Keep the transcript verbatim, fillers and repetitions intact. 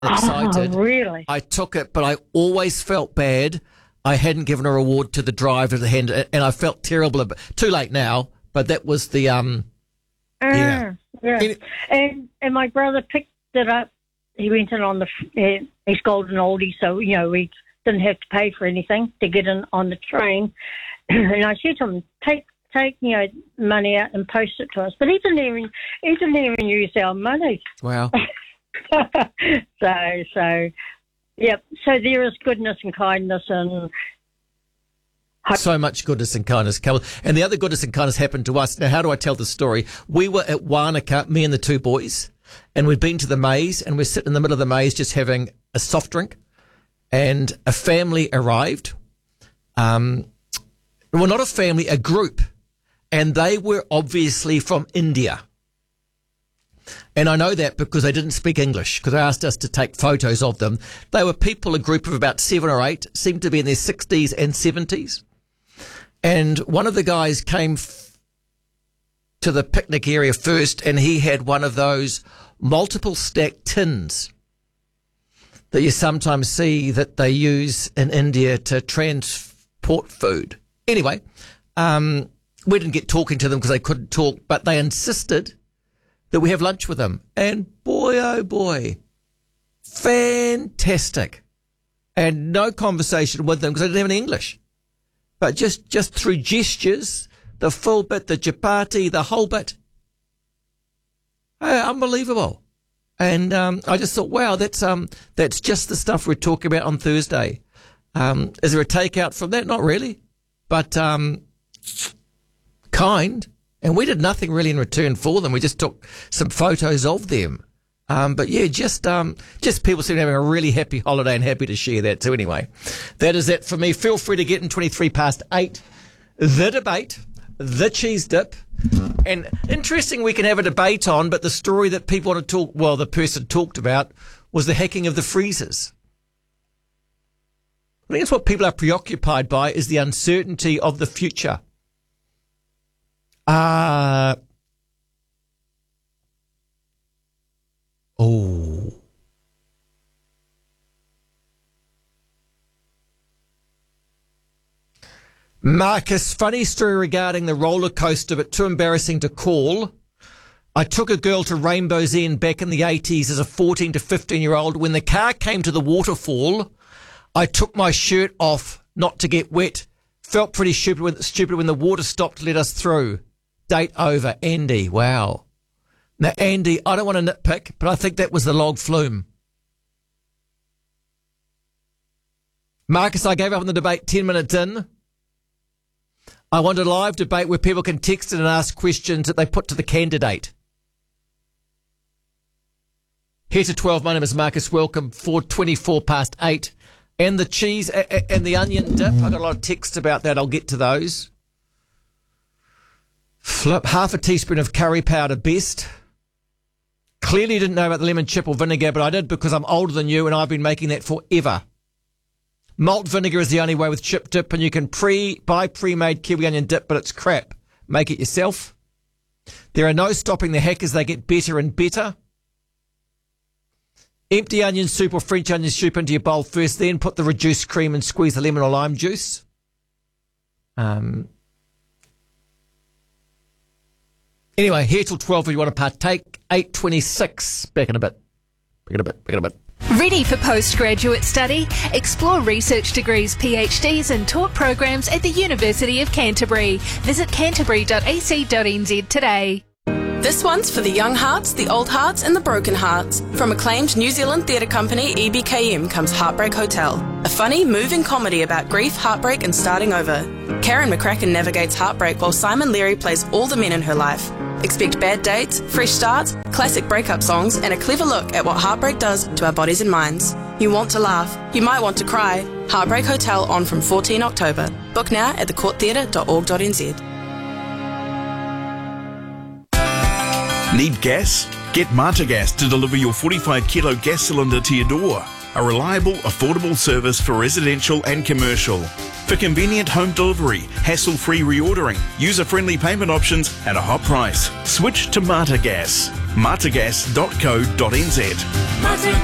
excited. Oh, really? I took it, but I always felt bad. I hadn't given a reward to the driver at the hand, and I felt terrible. About, too late now, but that was the um. Uh, yeah. yeah. Any- And and my brother picked it up. He went in on the uh, he's golden oldie, so you know we didn't have to pay for anything to get in on the train. And I said to him, take take you know money out and post it to us, but he didn't even he didn't even use our money. Wow. so so yep. So there is goodness and kindness and. So much goodness and kindness, Carol. And the other goodness and kindness happened to us. Now, how do I tell the story? We were at Wānaka, me and the two boys, and we'd been to the maze, and we're sitting in the middle of the maze just having a soft drink, and a family arrived. Um, well, not a family, a group, and they were obviously from India. And I know that because they didn't speak English, because they asked us to take photos of them. They were people, a group of about seven or eight, seemed to be in their sixties and seventies. And one of the guys came f- to the picnic area first, and he had one of those multiple stack tins that you sometimes see that they use in India to transport food. Anyway, um, we didn't get talking to them because they couldn't talk, but they insisted that we have lunch with them. And boy, oh boy, fantastic. And no conversation with them because they didn't have any English. But just, just through gestures, the full bit, the chapati, the whole bit. Uh, unbelievable. And um, I just thought, wow, that's um, that's just the stuff we're talking about on Thursday. Um, is there a takeout from that? Not really. But um, kind. And we did nothing really in return for them. We just took some photos of them. Um, but yeah, just um, just people seem to be having a really happy holiday and happy to share that too. Anyway, that is it for me. Feel free to get in twenty-three past eight. The debate, the cheese dip. And interesting we can have a debate on, but the story that people want to talk, well, the person talked about was the hacking of the freezers. I think that's what people are preoccupied by, is the uncertainty of the future. Uh, oh. Marcus, funny story regarding the roller coaster, but too embarrassing to call. I took a girl to Rainbow's End back in the eighties as a fourteen to fifteen year old. When the car came to the waterfall, I took my shirt off not to get wet. Felt pretty stupid when, stupid when the water stopped to let us through. Date over. Andy, wow. Now, Andy, I don't want to nitpick, but I think that was the log flume. Marcus, I gave up on the debate ten minutes in. I want a live debate where people can text it and ask questions that they put to the candidate. Here to twelve, my name is Marcus. Welcome for twenty-four past eight. And the cheese and the onion dip. I got a lot of texts about that. I'll get to those. Flip half a teaspoon of curry powder best. Clearly didn't know about the lemon chip or vinegar, but I did because I'm older than you and I've been making that forever. Malt vinegar is the only way with chip dip, and you can pre buy pre-made kiwi onion dip, but it's crap. Make it yourself. There are no stopping the hack as they get better and better. Empty onion soup or French onion soup into your bowl first, then put the reduced cream and squeeze the lemon or lime juice. Um. Anyway, here till twelve if you want to partake. eight twenty-six. Back in a bit. Back in a bit. Back in a bit. Ready for postgraduate study? Explore research degrees, PhDs and taught programs at the University of Canterbury. Visit canterbury dot a c dot n z today. This one's for the young hearts, the old hearts and the broken hearts. From acclaimed New Zealand theatre company E B K M comes Heartbreak Hotel, a funny, moving comedy about grief, heartbreak and starting over. Karen McCracken navigates heartbreak while Simon Leary plays all the men in her life. Expect bad dates, fresh starts, classic breakup songs and a clever look at what heartbreak does to our bodies and minds. You want to laugh, you might want to cry. Heartbreak Hotel on from fourteenth October. Book now at the court theatre dot org dot n z. Need gas? Get Mata Gas to deliver your forty-five kilo gas cylinder to your door. A reliable, affordable service for residential and commercial. For convenient home delivery, hassle-free reordering, user-friendly payment options and a hot price. Switch to Mata Gas. mata gas dot co dot n z.